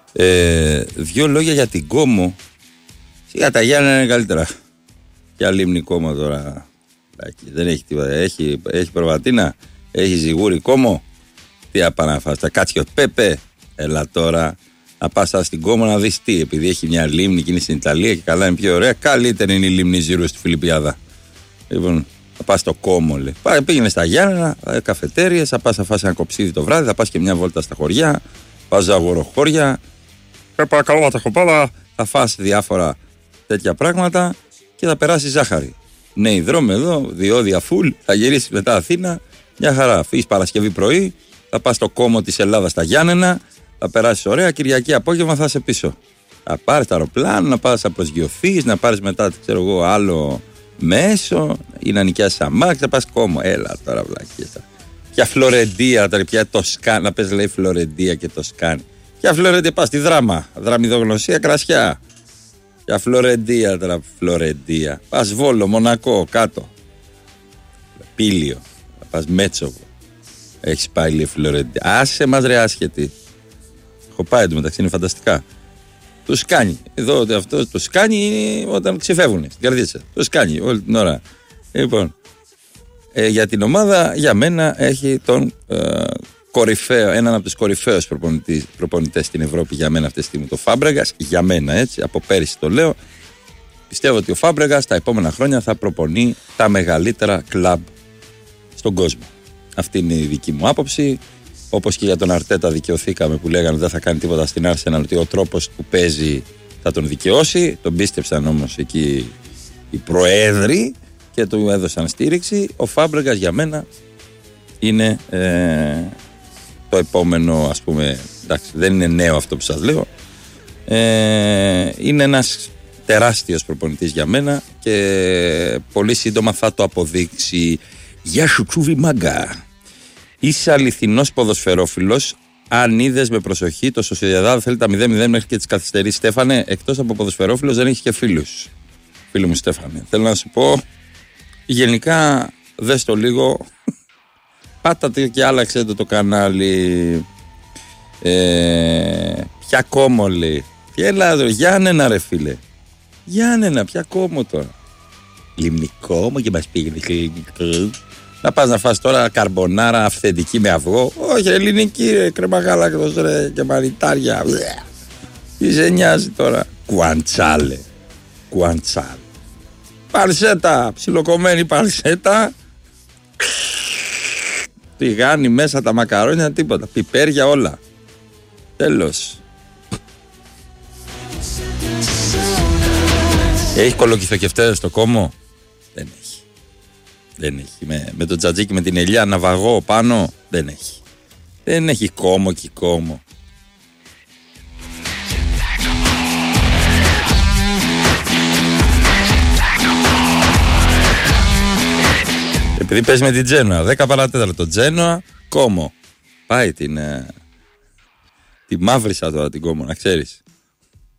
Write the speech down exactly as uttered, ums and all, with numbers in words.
Ε, δύο λόγια για την Κόμο. Για τα Γιάννενα είναι καλύτερα. Για Λίμνη Κόμο τώρα. Δεν έχει τίποτα. Έχει, έχει προβατίνα, έχει ζιγούρι Κόμο. Τι απανά να φας, θα κάτσει ο Πέπε. Έλα τώρα. Να πας στην Κόμο να δεις τι. Επειδή έχει μια λίμνη και είναι στην Ιταλία και καλά είναι πιο ωραία. Καλύτερη είναι η λίμνη Ζήρου στη Φιλιππιάδα. Λοιπόν, θα πας στο Κόμο, λέει. Πάει, πήγαινε στα Γιάννενα, καφετέριες, θα πας να φας ένα κοψίδι το βράδυ, θα πας και μια βόλτα στα χωριά. Πας αγοροχώρια. Ε, παρακαλώ, τα χοπάδα. Θα φας διάφορα τέτοια πράγματα και θα περάσει ζάχαρη. Νέοι δρόμοι εδώ, διόδια φουλ. Θα γυρίσεις μετά Αθήνα. Μια χαρά. Φύγεις Παρασκευή πρωί, θα πας στο Κόμο της Ελλάδας στα Γιάννενα. Θα περάσεις ωραία, Κυριακή απόγευμα θα είσαι πίσω. Θα πάρεις το αεροπλάνο, να πας να προσγειωθείς, να πάρεις μετά, ξέρω εγώ, άλλο μέσο ή να νοικιάσεις αμάξι, θα πας Κόμο. Έλα τώρα, βλακίες. Για Φλωρεντία, τώρα πια το σκάνι, να πες λέει Φλωρεντία και το σκάνι. Για Φλωρεντία πας στη Δράμα, δραμιδογνωσία, κρασιά. Για Φλωρεντία τώρα, Φλωρεντία. Πας Βόλο, Μονακό, κάτω. Πήλιο, θα πας Μέτσοβο. Έχεις πάει λέει Φλωρεντία. Άσε μας ρε άσχετη. Έχω πάει εντωμεταξύ, είναι φανταστικά. Το σκάνει. Εδώ αυτό το σκάνει όταν ξεφεύγουν στην καρδίτσα. Το σκάνει όλη την ώρα. Λοιπόν, ε, για την ομάδα, για μένα έχει τον ε, κορυφαίο, έναν από τους κορυφαίους προπονητές στην Ευρώπη για μένα αυτή τη στιγμή, το Φάμπρεγκας. Για μένα, έτσι, από πέρυσι το λέω. Πιστεύω ότι ο Φάμπρεγκας τα επόμενα χρόνια θα προπονεί τα μεγαλύτερα κλαμπ στον κόσμο. Αυτή είναι η δική μου άποψη. Όπως και για τον Αρτέτα δικαιωθήκαμε που λέγανε δεν θα κάνει τίποτα στην Arsenal, ότι ο τρόπος που παίζει θα τον δικαιώσει. Τον πίστεψαν όμως εκεί οι προέδροι και του έδωσαν στήριξη. Ο Φάμπρεγκας για μένα είναι ε, το επόμενο, ας πούμε, εντάξει, δεν είναι νέο αυτό που σας λέω. Ε, είναι ένας τεράστιος προπονητής για μένα και πολύ σύντομα θα το αποδείξει. Γεια σου Τσούβι Μάγκα. Είσαι αληθινός ποδοσφαιρόφιλος. Αν είδες με προσοχή, το Σοσιεδάδ θέλει τα μηδέν μηδέν μέχρι και τις καθυστερήσεις. Στέφανε, εκτός από ποδοσφαιρόφιλος, δεν έχει και φίλους. Φίλου μου Στέφανε, θέλω να σου πω, γενικά δες το λίγο. Πάtate και άλλαξε το, το κανάλι. Ε, ποια Κόμο λέει. Τι Ελλάδα, Γιάννενα ρε φίλε. Γιάννενα, ποια Κόμο τώρα. Λιμνικό μου και μας πήγαινε λιμνικό. Να πας να φας τώρα καρμπονάρα αυθεντική με αυγό. Όχι, ελληνική ρε, κρέμα γάλακτος ρε και μανιτάρια. Τι σε νοιάζει τώρα. Κουαντσάλε. Κουαντσάλε. Παρσέτα. Ψιλοκομμένη παρσέτα. Τηγάνι μέσα τα μακαρόνια, τίποτα. Πιπέρια όλα. Τέλος. Έχει κολοκυθοκευτές στο Κόμο. Δεν έχει. Δεν έχει. Με, με το τζατζίκι με την ελιά ναυαγό πάνω. Δεν έχει. Δεν έχει Κόμο και Κόμο. Επειδή παίζει με την Τζένοα. δέκα παρατέταρτο Τζένοα, Κόμο. Πάει την... Ε, τη μαύρισα τώρα την Κόμο, να ξέρεις.